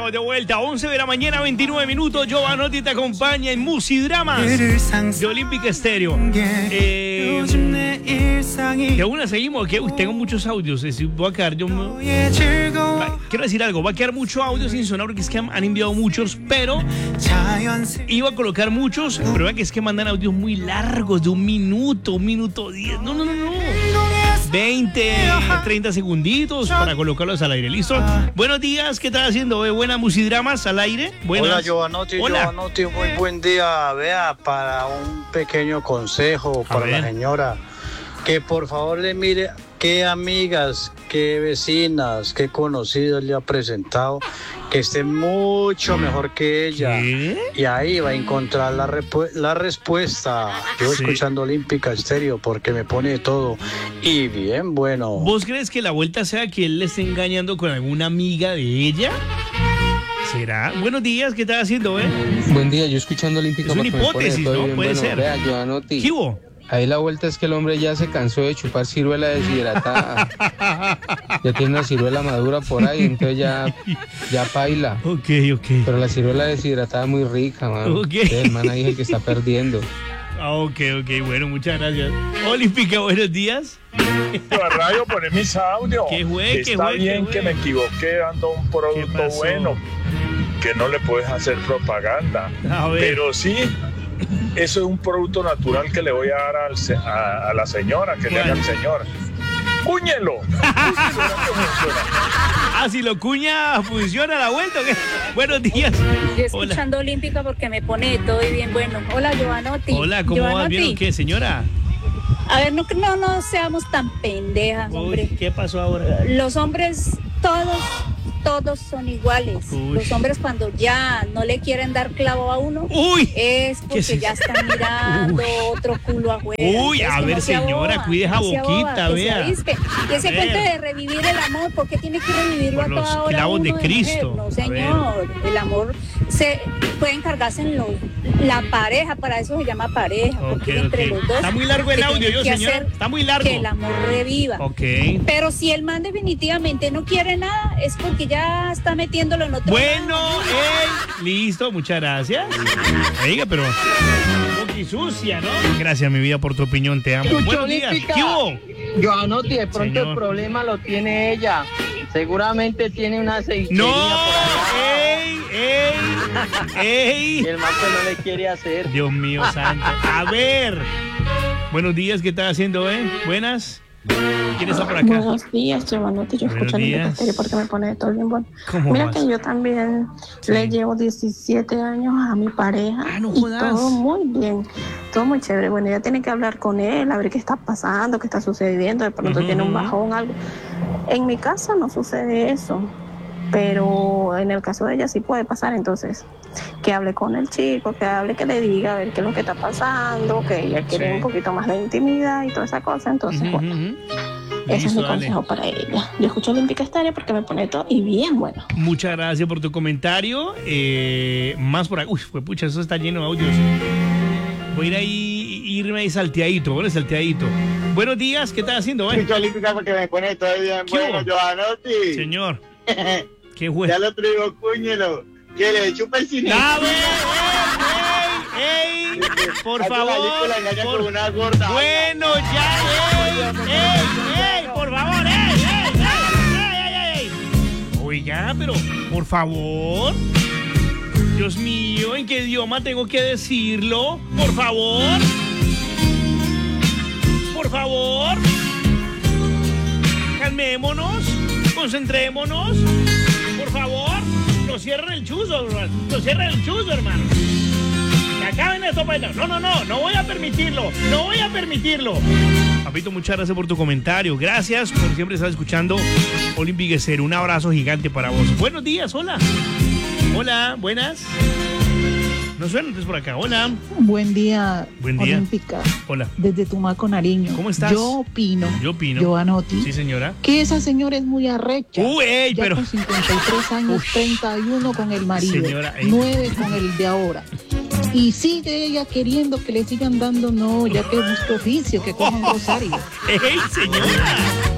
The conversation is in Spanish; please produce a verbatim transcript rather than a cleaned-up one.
estamos de vuelta. once de la mañana, veintinueve minutos. Giovanotti te acompaña en Musidramas de Olímpica Estéreo. Eh, de una seguimos. Que uy, tengo muchos audios. Es decir, voy a quedar yo. Quiero decir algo. Va a quedar mucho audio sin sonar porque es que han, han enviado muchos, pero iba a colocar muchos. Pero vean que es que mandan audios muy largos, de un minuto, un minuto diez. No, no, no, no. veinte, treinta segunditos para colocarlos al aire. ¿Listo? Buenos días, ¿qué estás haciendo? ¿Ve? Buenas Musidramas al aire. Buenas. Hola, Giovanotti. Hola. Giovanotti, muy buen día. Vea, para un pequeño consejo para la señora, que por favor le mire qué amigas, qué vecinas, qué conocidos le ha presentado, que esté mucho mejor que ella. ¿Qué? Y ahí va a encontrar la, repu- la respuesta. Yo Sí. escuchando Olímpica Estéreo porque me pone de todo. Y bien, bueno. ¿Vos crees que la vuelta sea que él le esté engañando con alguna amiga de ella? ¿Será? Buenos días, ¿qué estás haciendo, eh? Buen día, yo escuchando Olímpica. Es una porque me pone hipótesis, todo ¿no? bien. Puede Bueno, ser. Vea, Giovanotti, ¿Qué hubo? ahí la vuelta es que el hombre ya se cansó de chupar ciruela deshidratada. Ya tiene una ciruela madura por ahí, entonces ya, ya paila. Ok, ok. Pero la ciruela deshidratada es muy rica, man. Ok. El man ahí es el que está perdiendo. Ah, ok, ok, bueno, muchas gracias. Olímpica, buenos días. A radio poner mis audios. ¿Qué fue? ¿Qué Está fue? ¿Qué bien fue? que me equivoqué dando un ¿Qué producto pasó? bueno, que no le puedes hacer propaganda. A ver. Pero sí, eso es un producto natural que le voy a dar al se- a, a la señora, que le ¿Cuál? haga al señor. ¡Cúñelo! Cúñelo, ¿no que funciona? Ah, si lo cuña, funciona la vuelta. ¿O qué? Buenos días. Yo Hola. escuchando Olímpica porque me pone de todo y bien bueno. Hola, Giovanotti. Hola, ¿cómo vas? Giovanotti. ¿Bien o qué, señora? A ver, no, no, no seamos tan pendejas, hombre. Uy, ¿qué pasó ahora? Los hombres, todos, todos son iguales. Uy. Los hombres cuando ya no le quieren dar clavo a uno, Uy. es ¿Qué porque es eso? ya están mirando otro culo afuera. Uy, Entonces, a que ver, no sea señora, boba, cuide esa no sea boquita, boba, que se vea. avispe. Y ese A cuento ver. de revivir el amor, ¿por qué tiene que revivirlo Por a los toda hora clavos de uno mujer? Cristo. No, A señor. El amor se puede encargarse en los, la pareja, para eso se llama pareja. Ok, porque entre ok. los dos Está muy largo el se audio, tienen yo, que señora. hacer Está muy largo. que el amor reviva. Ok. Pero si el man definitivamente no quiere nada, es porque ya está metiéndolo en otro Bueno, lado. ey, listo, muchas gracias. Oiga, pero sucia, ¿no? Gracias, mi vida, por tu opinión, te amo. Escucha, Buenos días. Olímpica. ¿Qué hubo? Giovanotti, de pronto Señor. el problema lo tiene ella. Seguramente tiene una aceitería No, por allá. ey, ey, ey. Y el man pues no le quiere hacer. Dios mío santo. A ver. Buenos días, ¿qué estás haciendo, eh? Buenas. ¿Quién está por acá? Buenos días, Giovanotti. Yo Buenos escucho el días. Estéreo porque me pone todo bien bueno. ¿Cómo Mira vas? que yo también Sí. le llevo diecisiete años a mi pareja. Ah, no y jodas. todo muy bien, todo muy chévere. Bueno, ella tiene que hablar con él, a ver qué está pasando, qué está sucediendo. De pronto Ujú, tiene un ujú. bajón, algo. En mi casa no sucede eso, pero en el caso de ella sí puede pasar. Entonces, que hable con el chico, que hable, que le diga a ver qué es lo que está pasando, que ella quiere Sí. un poquito más de intimidad y toda esa cosa. Entonces, Ujú, bueno. ujú. Ese es Listo, mi dale. consejo para ella. Yo escucho Olímpica Estéreo porque me pone todo y bien bueno. Muchas gracias por tu comentario. Eh, más por acá. Uy, fue pucha, eso está lleno de audios. Voy a ir ahí, irme ahí salteadito, bueno, salteadito. Buenos días, ¿qué estás haciendo, eh? Escucho Olímpica porque me pone todo bien ¿Qué bueno, hubo? Giovanotti. Señor, qué bueno. Ya lo traigo, cúñelo. Que le chupa el cine. ¡A ver! ¡Ey, ey, ey! Por Hace la favor. película, engaña por- con una gorda. Bueno, ya, ey, ey, ey, por favor, ey, ey, ey, ey, ey, ey. Oiga, pero, por favor. Dios mío, ¿en qué idioma tengo que decirlo? Por favor. Por favor. Calmémonos, concentrémonos. Por favor, no cierren el chuzo, hermano. No cierren el chuzo, hermano. Que acaben esto, pues. No, no, no, no voy a permitirlo. No voy a permitirlo. Papito, muchas gracias por tu comentario. Gracias por siempre estar escuchando Olímpica Estéreo. Un abrazo gigante para vos. Buenos días, hola. Hola, buenas. No suena entonces por acá. Hola. Buen día, Buen día. Olímpica, Hola. desde Tumaco, Nariño. ¿Cómo estás? Yo opino, Yo opino. Giovanotti, Sí, señora. que esa señora es muy arrecha. Uy, ey, ya pero. con cincuenta y tres años, Uy. treinta y uno con el marido, Señora, ey. nueve con el de ahora. Y sigue ella queriendo que le sigan dando, no, ya que es justo oficio, que cojan rosario. ¡Ey, señora!